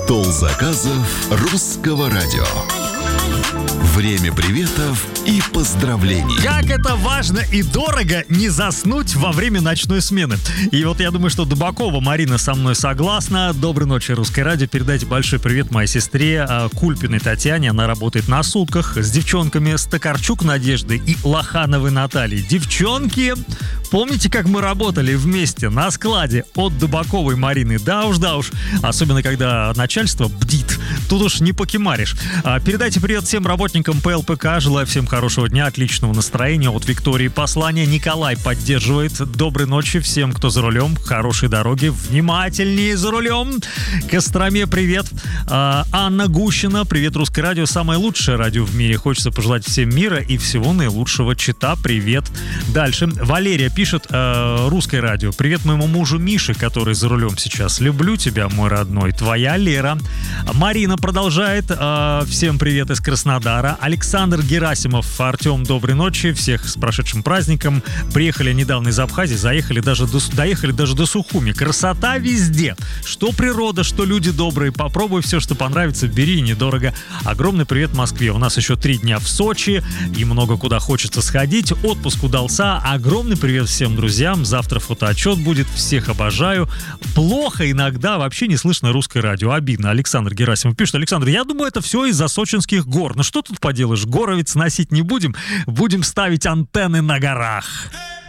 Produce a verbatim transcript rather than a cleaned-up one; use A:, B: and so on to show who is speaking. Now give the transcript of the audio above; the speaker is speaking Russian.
A: Стол заказов Русского радио. Время приветов и поздравлений.
B: Как это важно и дорого не заснуть во время ночной смены. И вот я думаю, что Дубакова Марина со мной согласна. Доброй ночи, Русское радио. Передайте большой привет моей сестре Кульпиной Татьяне. Она работает на сутках с девчонками Стакарчук Надеждой и Лохановой Натальей. Девчонки, помните, как мы работали вместе на складе от Дубаковой Марины? Да уж, да уж. Особенно, когда начальство бдит. Тут уж не покемаришь. Передайте привет всем работникам Пэ Эл Пэ Ка. Желаю всем хорошего дня, отличного настроения. От Виктории послание. Николай поддерживает. Доброй ночи всем, кто за рулем. Хорошей дороги. Внимательнее за рулем. Костроме привет. Анна Гущина. Привет, Русское радио. Самое лучшее радио в мире. Хочется пожелать всем мира и всего наилучшего. Чита, привет. Дальше. Валерия пишет. Русское радио. Привет моему мужу Мише, который за рулем сейчас. Люблю тебя, мой родной. Твоя Лера. Марина продолжает. Всем привет из Краснодара. Александр Герасимов. Артем, доброй ночи. Всех с прошедшим праздником. Приехали недавно из Абхазии. Заехали даже до, доехали даже до Сухуми. Красота везде. Что природа, что люди добрые. Попробуй все, что понравится. Бери, недорого. Огромный привет Москве. У нас еще три дня в Сочи. И много куда хочется сходить. Отпуск удался. Огромный привет всем друзьям. Завтра фотоотчет будет. Всех обожаю. Плохо иногда вообще не слышно Русское радио. Обидно. Александр Герасимов пишет. Александр, я думаю, это все из-за сочинских гор. Ну что тут поделаешь? Горовец сносить не будем. Будем ставить антенны на горах.